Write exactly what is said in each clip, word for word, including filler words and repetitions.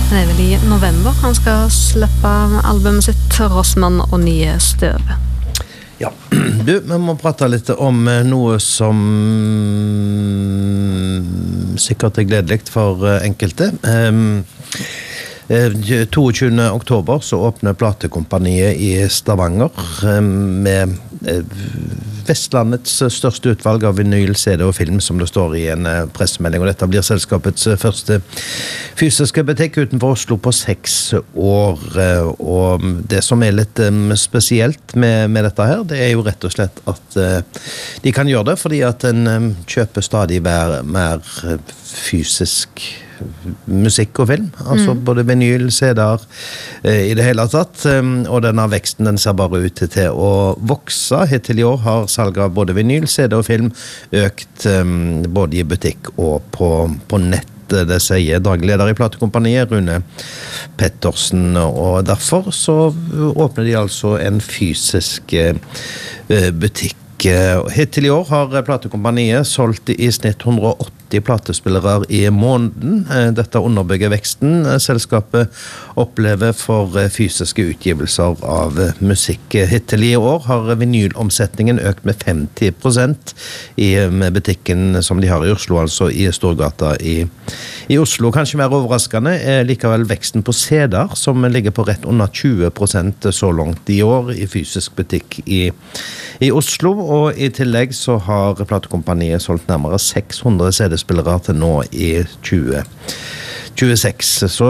Det er vel i november han skal slippe albumet sitt Rossmann og nye støv. Ja, du, vi må prate litt om noe som sikkert er gledelig for enkelte. Um, toogtyvende oktober så åpner platekompaniet i Stavanger med Vestlandets største utvalg av vinyl, C D og film, som det står i en pressemelding, og dette blir selskapets første fysiske butikk utenfor Oslo på seks år. Og det som er litt spesielt med, med dette her, det er jo rett og slett at de kan gjøre det, fordi at en kjøper stadig mer, mer fysisk musikk og film, altså mm. både vinyl, C D-er eh, i det hele tatt, um, og denne veksten den ser bare ut til å vokse. Hittil i år har salget av både vinyl, C D og film økt um, både i butikk og på, på nett. Det sier daglig leder i platekompaniet, Rune Pettersen, og derfor så åpner de altså en fysisk eh, butikk. Hittil i år har platekompaniet solgt i snitt hundre og åtti platespillere i måneden. Dette underbygger veksten selskapet opplever for fysiske utgivelser av musikk. Hittil i år har vinylomsetningen økt med femti prosent i butikken som de har i Oslo, altså i Storgata i, i Oslo. Kanskje mer overraskende er likevel veksten på C D-er, som ligger på rett under tjue prosent så langt i år i fysisk butikk i, i Oslo. Og i tillegg så har platekompaniet solgt nærmere seks hundre C D-spillere til nå i tjue tjueseks. Så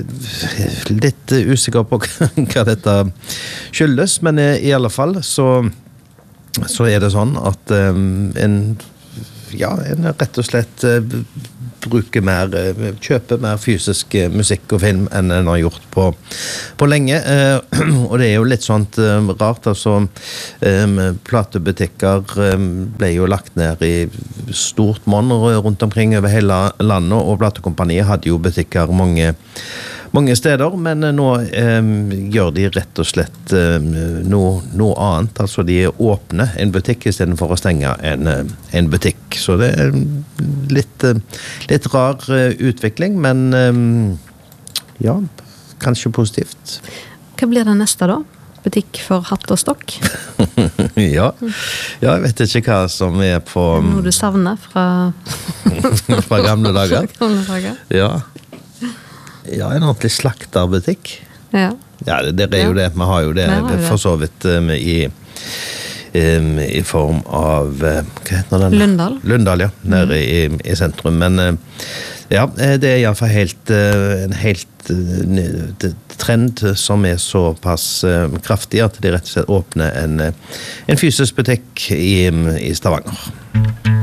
litt usikker på hva dette skyldes, men i alle fall så, så er det sånn at um, en, ja, en rett og slett uh, bruker mer, kjøper mer fysisk musikk og film enn en har gjort på, på lenge. Eh, og det er jo litt sånt eh, rart, altså eh, platebutikker eh, ble jo lagt ned i stort monn rundt omkring over hele landet, og platekompaniet hadde jo butikker mange mange steder, men nå eh, gjør de rett og slett eh, noe, noe annet. Altså de åpner en butikk i stedet for å stenge en, en butikk. Så det er litt, litt rar eh, utvikling, men eh, ja, kanskje positivt. Hva blir det neste da? Butikk for hatt og stokk? ja. ja, jeg vet ikke hva som er på... Noe du savner fra... fra gamle dager. Fra gamle dager. Ja. Ja, en ordentlig slakterbutikk. Ja. Ja, det, det er jo det. Vi har jo det, har jo det. For så vidt um, i, um, i form av, uh, hva heter den? Lundahl. Lundahl, ja. Nede i, i sentrum. Men uh, ja, det er i alle fall helt, uh, en helt uh, trend som er såpass uh, kraftig at de rett og slett åpner en, uh, en fysisk butikk i, i Stavanger.